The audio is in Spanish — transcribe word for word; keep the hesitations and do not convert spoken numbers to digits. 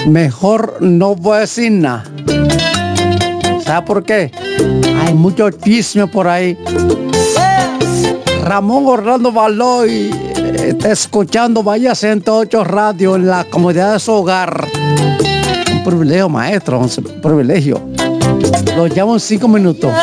mejor no voy a decir nada. ¿Sabe por qué? Hay mucho chisme por ahí. Ramón Orlando Baloy está escuchando Bahía ciento ocho Radio en la comodidad de su hogar. Un privilegio, maestro, un privilegio. Lo llamo en cinco minutos.